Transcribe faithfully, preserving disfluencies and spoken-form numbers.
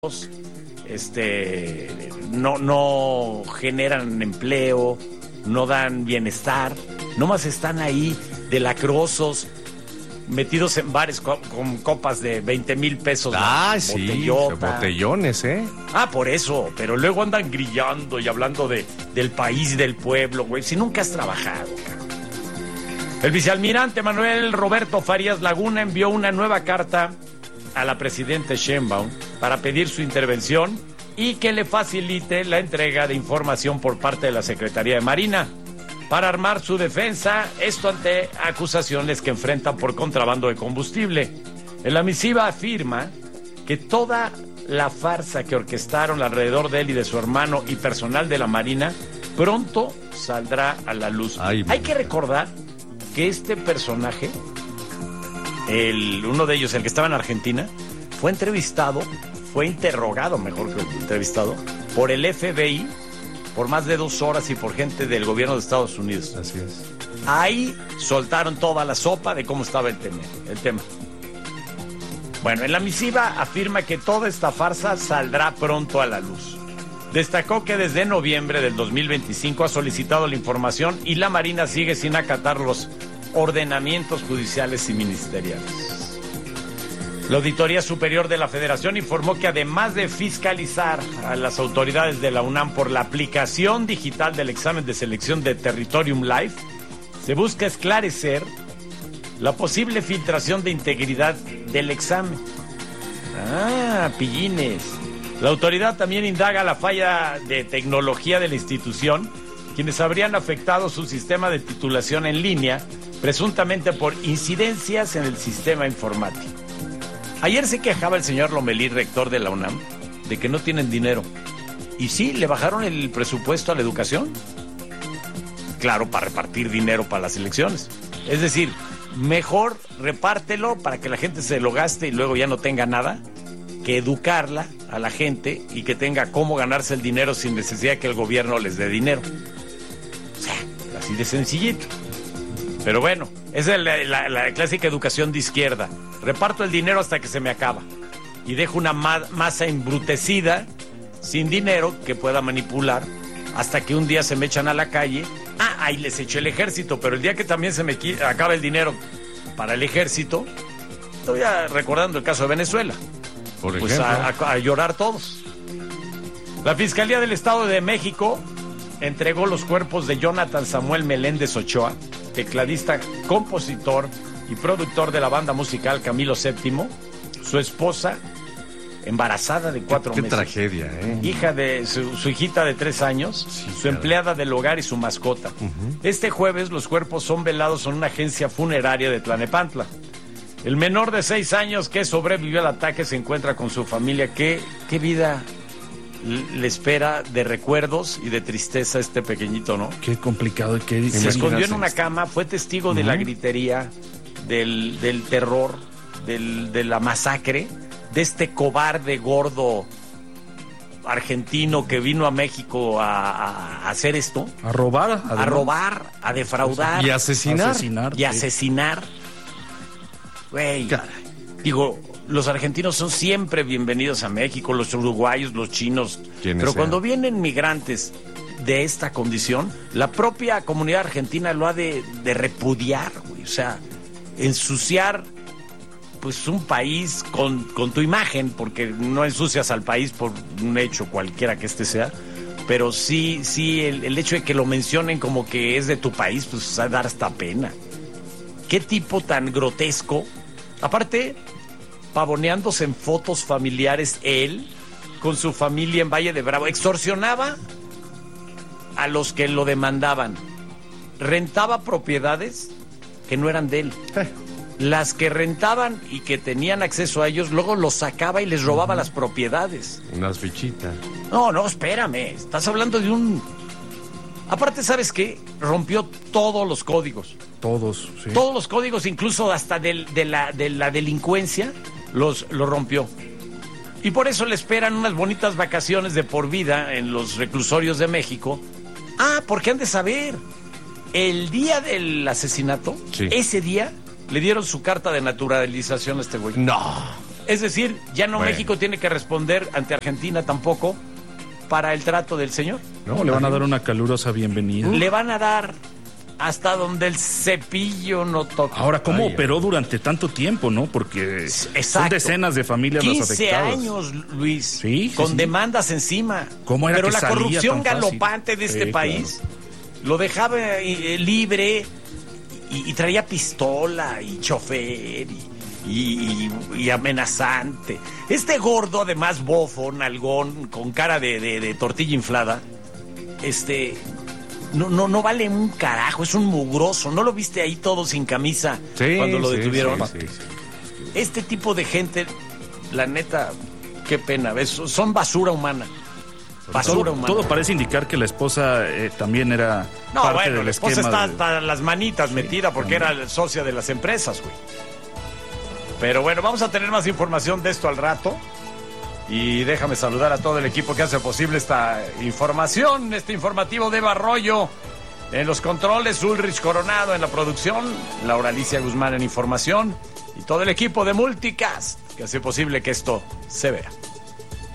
este no, no generan empleo, no dan bienestar, nomás están ahí de lacrosos, metidos en bares con, con copas de veinte mil pesos. Ah, sí, botellones, ¿eh? Ah, por eso, pero luego andan grillando y hablando de, del país y del pueblo, güey, si nunca has trabajado, cabrón. El vicealmirante Manuel Roberto Farías Laguna envió una nueva carta a la presidenta Sheinbaum para pedir su intervención y que le facilite la entrega de información por parte de la Secretaría de Marina para armar su defensa, esto ante acusaciones que enfrentan por contrabando de combustible. En la misiva afirma que toda la farsa que orquestaron alrededor de él y de su hermano y personal de la Marina pronto saldrá a la luz. Ay, Hay que recordar que este personaje, el, uno de ellos, el que estaba en Argentina, fue entrevistado, fue interrogado, mejor que entrevistado, por el F B I por más de dos horas y por gente del gobierno de Estados Unidos. Así es. Ahí soltaron toda la sopa de cómo estaba el tema, el tema. Bueno, en la misiva afirma que toda esta farsa saldrá pronto a la luz. Destacó que desde noviembre del dos mil veinticinco ha solicitado la información y la Marina sigue sin acatar los ordenamientos judiciales y ministeriales. La Auditoría Superior de la Federación informó que además de fiscalizar a las autoridades de la UNAM por la aplicación digital del examen de selección de Territorium Live, se busca esclarecer la posible filtración de integridad del examen. Ah, pillines. La autoridad también indaga la falla de tecnología de la institución, quienes habrían afectado su sistema de titulación en línea, presuntamente por incidencias en el sistema informático. Ayer se quejaba el señor Lomelí, rector de la UNAM, de que no tienen dinero. Y sí, le bajaron el presupuesto a la educación. Claro, para repartir dinero para las elecciones. Es decir, mejor repártelo para que la gente se lo gaste y luego ya no tenga nada, que educarla a la gente y que tenga cómo ganarse el dinero sin necesidad de que el gobierno les dé dinero. O sea, así de sencillito. Pero bueno, esa es la, la, la clásica educación de izquierda. Reparto el dinero hasta que se me acaba y dejo una ma- masa embrutecida sin dinero que pueda manipular hasta que un día se me echan a la calle. Ah, ahí les echo el ejército, pero el día que también se me qui- acaba el dinero para el ejército, estoy recordando el caso de Venezuela. Por pues ejemplo. a, a, a llorar todos. La Fiscalía del Estado de México entregó los cuerpos de Jonathan Samuel Meléndez Ochoa, tecladista, compositor y productor de la banda musical Camilo séptimo, su esposa, embarazada de cuatro qué, qué meses. Qué tragedia, ¿eh? Hija de su, su hijita de tres años, sí, su claro. empleada del hogar y su mascota. Uh-huh. Este jueves los cuerpos son velados en una agencia funeraria de Tlanepantla. El menor de seis años que sobrevivió al ataque se encuentra con su familia. ¿Qué, qué vida le espera de recuerdos y de tristeza a este pequeñito, no? Qué complicado. Qué se escondió en una cama, fue testigo uh-huh. de la gritería, del, del terror, del, de la masacre, de este cobarde gordo argentino que vino a México a, a hacer esto. A robar. Además. A robar, a defraudar. Y asesinar. asesinar y sí. asesinar. Güey, digo, los argentinos son siempre bienvenidos a México, los uruguayos, los chinos, pero sean. Cuando vienen migrantes de esta condición, la propia comunidad argentina lo ha de, de repudiar, güey, o sea, ensuciar pues un país con, con tu imagen, porque no ensucias al país por un hecho cualquiera que este sea, pero sí, sí, el, el hecho de que lo mencionen como que es de tu país, pues va a dar hasta pena. Qué tipo tan grotesco. Aparte, pavoneándose en fotos familiares, él, con su familia en Valle de Bravo, extorsionaba a los que lo demandaban. Rentaba propiedades que no eran de él. Las que rentaban y que tenían acceso a ellos, luego los sacaba y les robaba uh-huh. las propiedades. Unas fichitas. No, no, espérame. Estás hablando de un... Aparte, ¿sabes qué? Rompió todos los códigos. Todos, sí. Todos los códigos, incluso hasta de, de, la, de la delincuencia, los, los rompió. Y por eso le esperan unas bonitas vacaciones de por vida en los reclusorios de México. Ah, porque han de saber, el día del asesinato, sí. ese día, le dieron su carta de naturalización a este güey. No. Es decir, ya no Bueno. México tiene que responder ante Argentina tampoco para el trato del señor. No, le van a dar una calurosa bienvenida. Le van a dar hasta donde el cepillo no toca. Ahora, ¿cómo Ay, operó durante tanto tiempo, no? Porque son Exacto. decenas de familias las quince afectadas. años, Luis, Sí, sí, con sí. demandas encima. ¿Cómo era Pero que la salía corrupción tan fácil? galopante de este Sí, país lo dejaba eh, libre y, y traía pistola y chofer y, y- y- y amenazante. Este gordo, además bofo, nalgón, con cara de, de- de tortilla inflada, este... No, no, no vale un carajo, es un mugroso. ¿No lo viste ahí todo sin camisa Sí, cuando lo sí, detuvieron? sí, sí, sí. Este tipo de gente, la neta, qué pena, ¿ves? Son basura humana. Basura Todo, humana. todo parece indicar que la esposa eh, también era No, parte bueno, del la esposa esquema está de- hasta las manitas metida porque era socia de las empresas, güey. Pero bueno, vamos a tener más información de esto al rato. Y déjame saludar a todo el equipo que hace posible esta información, este informativo de Barroyo. En los controles, Ulrich Coronado en la producción, Laura Alicia Guzmán en información y todo el equipo de Multicast que hace posible que esto se vea.